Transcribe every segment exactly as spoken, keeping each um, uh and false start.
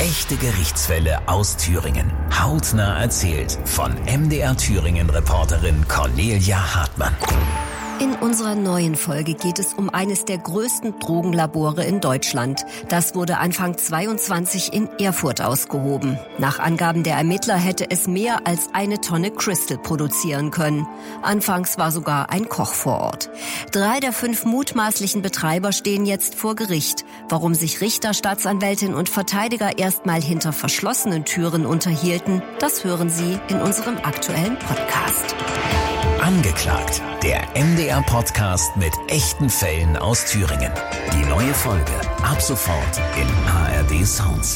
Echte Gerichtsfälle aus Thüringen. Hautnah erzählt von M D R Thüringen-Reporterin Cornelia Hartmann. In unserer neuen Folge geht es um eines der größten Drogenlabore in Deutschland. Das wurde Anfang zweiundzwanzig in Erfurt ausgehoben. Nach Angaben der Ermittler hätte es mehr als eine Tonne Crystal produzieren können. Anfangs war sogar ein Koch vor Ort. Drei der fünf mutmaßlichen Betreiber stehen jetzt vor Gericht. Warum sich Richter, Staatsanwältin und Verteidiger erstmal hinter verschlossenen Türen unterhielten, das hören Sie in unserem aktuellen Podcast. Angeklagt, der M D R-Podcast mit echten Fällen aus Thüringen. Die neue Folge ab sofort in A R D Sounds.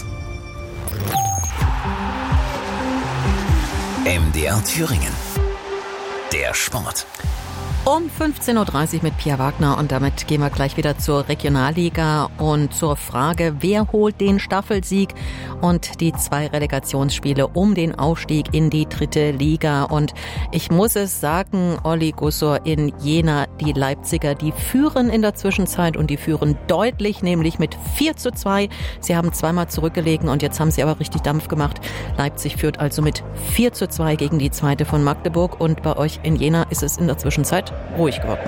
M D R Thüringen. Der Sport. Um fünfzehn Uhr dreißig mit Pia Wagner und damit gehen wir gleich wieder zur Regionalliga und zur Frage, wer holt den Staffelsieg und die zwei Relegationsspiele um den Aufstieg in die dritte Liga. Und ich muss es sagen, Olli Gussor, in Jena, die Leipziger, die führen in der Zwischenzeit und die führen deutlich, nämlich mit vier zu zwei. Sie haben zweimal zurückgelegen und jetzt haben sie aber richtig Dampf gemacht. Leipzig führt also mit vier zu zwei gegen die zweite von Magdeburg und bei euch in Jena ist es in der Zwischenzeit ruhig geworden.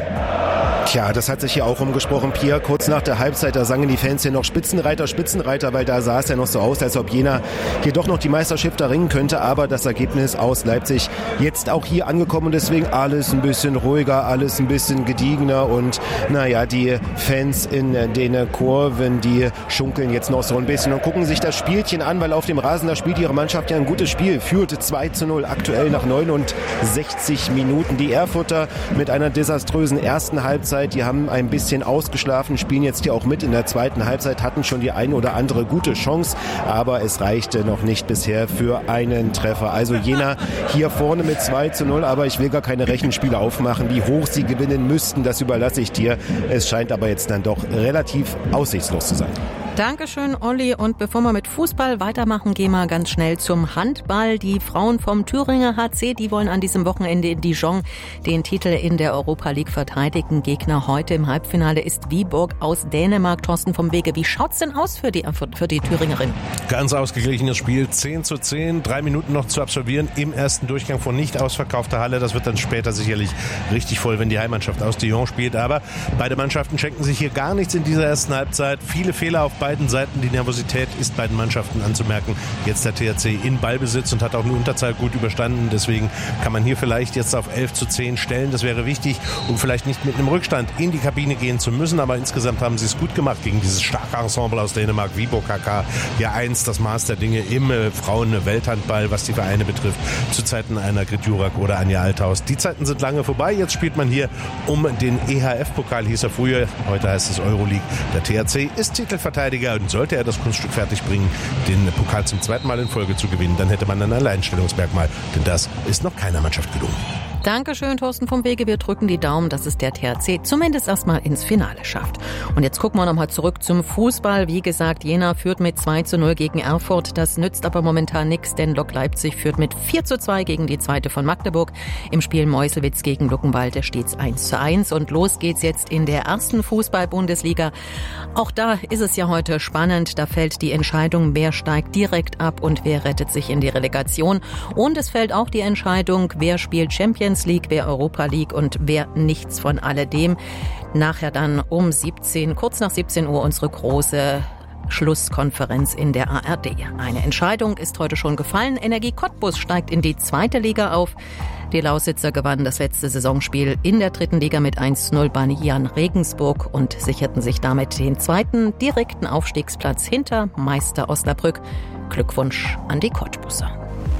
Tja, das hat sich hier auch umgesprochen, Pia. Kurz nach der Halbzeit, da sangen die Fans hier noch Spitzenreiter, Spitzenreiter, weil da sah es ja noch so aus, als ob Jena hier doch noch die Meisterschaft erringen könnte. Aber das Ergebnis aus Leipzig jetzt auch hier angekommen und deswegen alles ein bisschen ruhiger, alles ein bisschen gediegener und naja, die Fans in den Kurven, die schunkeln jetzt noch so ein bisschen und gucken sich das Spielchen an, weil auf dem Rasen, da spielt ihre Mannschaft ja ein gutes Spiel. Führte zwei zu null aktuell nach neunundsechzig Minuten. Die Erfurter mit einer desaströsen ersten Halbzeit. Die haben ein bisschen ausgeschlafen, spielen jetzt hier auch mit in der zweiten Halbzeit, hatten schon die ein oder andere gute Chance, aber es reichte noch nicht bisher für einen Treffer. Also Jena hier vorne mit zwei zu null, aber ich will gar keine Rechenspiele aufmachen, wie hoch sie gewinnen müssten, das überlasse ich dir. Es scheint aber jetzt dann doch relativ aussichtslos zu sein. Dankeschön, Olli. Und bevor wir mit Fußball weitermachen, gehen wir ganz schnell zum Handball. Die Frauen vom Thüringer H C, die wollen an diesem Wochenende in Dijon den Titel in der Europa League verteidigen. Gegner heute im Halbfinale ist Viborg aus Dänemark. Thorsten vom Wege, wie schaut's denn aus für die, für die Thüringerin? Ganz ausgeglichenes Spiel, zehn zu zehn, drei Minuten noch zu absolvieren im ersten Durchgang von nicht ausverkaufter Halle. Das wird dann später sicherlich richtig voll, wenn die Heimmannschaft aus Dijon spielt. Aber beide Mannschaften schenken sich hier gar nichts in dieser ersten Halbzeit. Viele Fehler auf beiden Seiten. Die Nervosität ist beiden Mannschaften anzumerken. Jetzt der T H C in Ballbesitz und hat auch eine Unterzahl gut überstanden. Deswegen kann man hier vielleicht jetzt auf elf zu zehn stellen. Das wäre wichtig, um vielleicht nicht mit einem Rückstand in die Kabine gehen zu müssen. Aber insgesamt haben sie es gut gemacht gegen dieses starke Ensemble aus Dänemark. Viborg K K, ja eins, das Maß der Dinge im äh, Frauen-Welthandball, was die Vereine betrifft, zu Zeiten einer Grit Jurak oder Anja Althaus. Die Zeiten sind lange vorbei. Jetzt spielt man hier um den E H F-Pokal, hieß er früher. Heute heißt es Euroleague. Der T H C ist Titelverteidiger und sollte er das Kunststück fertigbringen, den Pokal zum zweiten Mal in Folge zu gewinnen, dann hätte man ein Alleinstellungsmerkmal, denn das ist noch keiner Mannschaft gelungen. Dankeschön, Thorsten vom Wege. Wir drücken die Daumen, dass es der T H C zumindest erstmal ins Finale schafft. Und jetzt gucken wir nochmal zurück zum Fußball. Wie gesagt, Jena führt mit zwei zu null gegen Erfurt. Das nützt aber momentan nichts, denn Lok Leipzig führt mit vier zu zwei gegen die zweite von Magdeburg. Im Spiel Meuselwitz gegen Luckenwalde steht's eins zu eins. Und los geht's jetzt in der ersten Fußball-Bundesliga. Auch da ist es ja heute spannend. Da fällt die Entscheidung, wer steigt direkt ab und wer rettet sich in die Relegation. Und es fällt auch die Entscheidung, wer spielt Champions League, wer Europa League und wer nichts von alledem. Nachher dann um siebzehn, kurz nach siebzehn Uhr unsere große Schlusskonferenz in der A R D. Eine Entscheidung ist heute schon gefallen. Energie Cottbus steigt in die zweite Liga auf. Die Lausitzer gewannen das letzte Saisonspiel in der dritten Liga mit eins zu null bei Jan Regensburg und sicherten sich damit den zweiten direkten Aufstiegsplatz hinter Meister Osnabrück. Glückwunsch an die Cottbuser.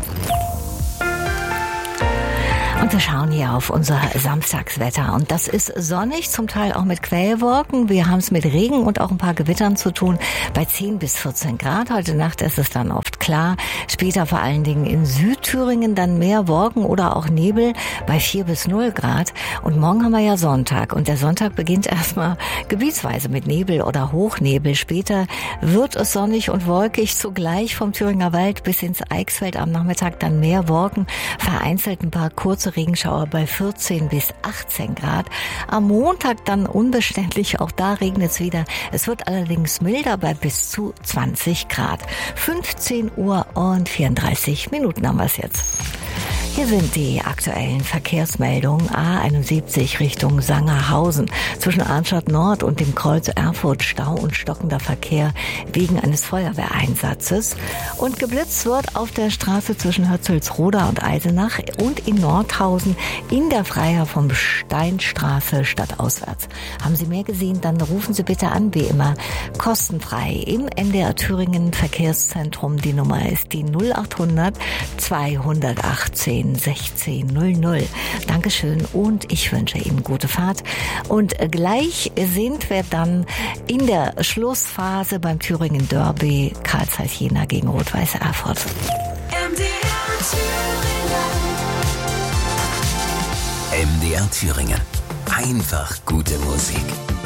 Und wir schauen hier auf unser Samstagswetter. Und das ist sonnig, zum Teil auch mit Quellwolken. Wir haben es mit Regen und auch ein paar Gewittern zu tun. Bei zehn bis vierzehn Grad. Heute Nacht ist es dann oft klar. Später vor allen Dingen in Südthüringen dann mehr Wolken oder auch Nebel bei vier bis null Grad. Und morgen haben wir ja Sonntag. Und der Sonntag beginnt erstmal gebietsweise mit Nebel oder Hochnebel. Später wird es sonnig und wolkig. Zugleich vom Thüringer Wald bis ins Eichsfeld am Nachmittag dann mehr Wolken. Vereinzelt ein paar kurze kurze Regenschauer bei vierzehn bis achtzehn Grad. Am Montag dann unbeständig, auch da regnet es wieder. Es wird allerdings milder bei bis zu zwanzig Grad. fünfzehn Uhr und vierunddreißig Minuten haben wir es jetzt. Hier sind die aktuellen Verkehrsmeldungen. A einundsiebzig Richtung Sangerhausen. Zwischen Arnstadt Nord und dem Kreuz Erfurt Stau und stockender Verkehr wegen eines Feuerwehreinsatzes. Und geblitzt wird auf der Straße zwischen Hötzelsroda und Eisenach und in Nordhausen in der Freier vom Steinstraße stadtauswärts. Haben Sie mehr gesehen, dann rufen Sie bitte an, wie immer, kostenfrei im N D R Thüringen Verkehrszentrum. Die Nummer ist die null achthundert zweihundertachtzehn sechzehn null null. Dankeschön und ich wünsche Ihnen gute Fahrt. Und gleich sind wir dann in der Schlussphase beim Thüringen Derby Carl Zeiss Jena gegen Rot-Weiß Erfurt. M D R Thüringen. M D R Thüringen. Einfach gute Musik.